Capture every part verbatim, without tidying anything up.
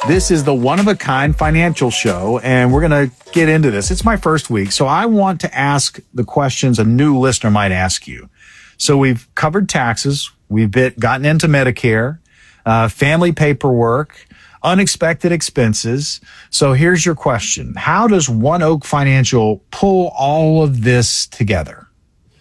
This is the One of a Kind Financial Show, and we're going to get into this. It's my first week, so I want to ask the questions a new listener might ask you. So we've covered taxes, we've bit, gotten into Medicare, uh, family paperwork, unexpected expenses. So here's your question. How does One Oak Financial pull all of this together?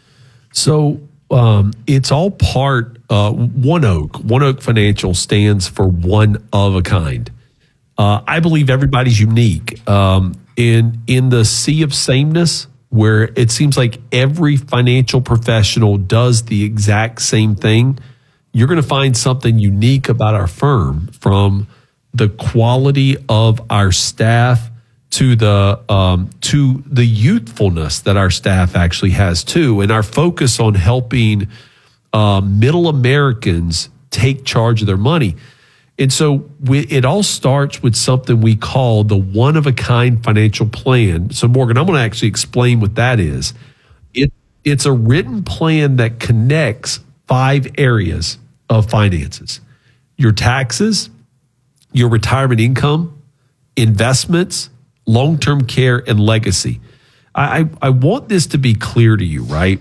So um, it's all part, uh, One Oak. One Oak Financial stands for one of a kind. Uh, I believe everybody's unique. Um, in in the sea of sameness, where it seems like every financial professional does the exact same thing, you're going to find something unique about our firm, from the quality of our staff to the um, to the youthfulness that our staff actually has too, and our focus on helping uh, middle Americans take charge of their money. And so we, it all starts with something we call the one-of-a-kind financial plan. So, Morgan, I'm going to actually explain what that is. It, it's a written plan that connects five areas of finances: your taxes, your retirement income, investments, long-term care, and legacy. I, I, I want this to be clear to you, right?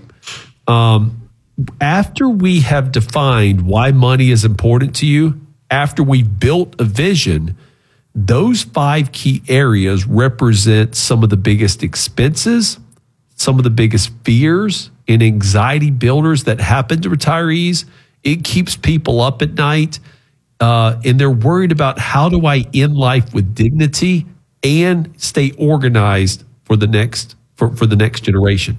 Um, after we have defined why money is important to you, after we built a vision, those five key areas represent some of the biggest expenses, some of the biggest fears and anxiety builders that happen to retirees. It keeps people up at night, uh, and they're worried about, how do I end life with dignity and stay organized for the next for, for the next generation.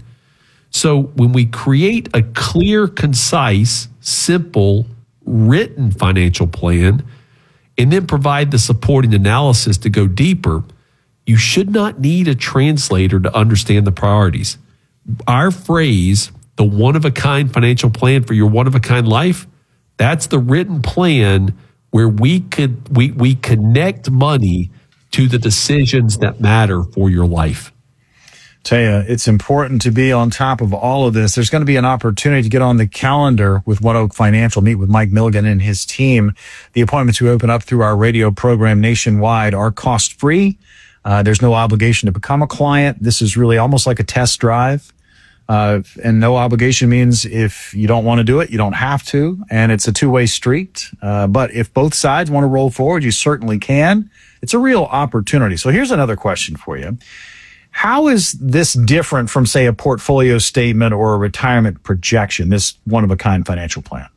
So when we create a clear, concise, simple, written financial plan, and then provide the supporting analysis to go deeper, you should not need a translator to understand the priorities. Our phrase, the one-of-a-kind financial plan for your one-of-a-kind life, that's the written plan where we could we we connect money to the decisions that matter for your life. Tell you, it's important to be on top of all of this. There's going to be an opportunity to get on the calendar with One Oak Financial, meet with Mike Milligan and his team. The appointments we open up through our radio program nationwide are cost-free. Uh, there's no obligation to become a client. This is really almost like a test drive. Uh, and no obligation means if you don't want to do it, you don't have to. And it's a two-way street. Uh, but if both sides want to roll forward, you certainly can. It's a real opportunity. So here's another question for you. How is this different from, say, a portfolio statement or a retirement projection, this one-of-a-kind financial plan?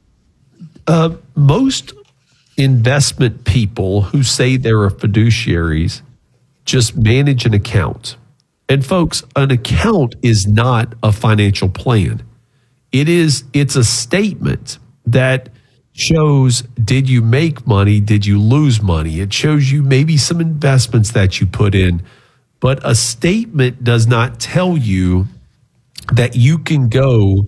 Uh, most investment people who say they're fiduciaries just manage an account. And folks, an account is not a financial plan. It is, it's a statement that shows, did you make money? Did you lose money? It shows you maybe some investments that you put in. But a statement does not tell you that you can go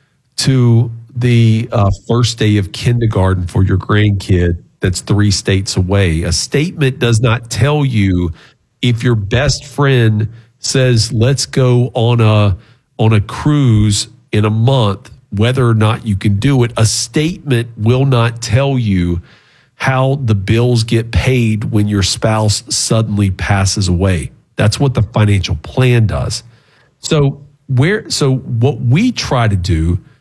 to the uh, first day of kindergarten for your grandkid that's three states away. A statement does not tell you if your best friend says, let's go on a on a cruise in a month, whether or not you can do it. A statement will not tell you how the bills get paid when your spouse suddenly passes away. That's what the financial plan does. So where so what we try to do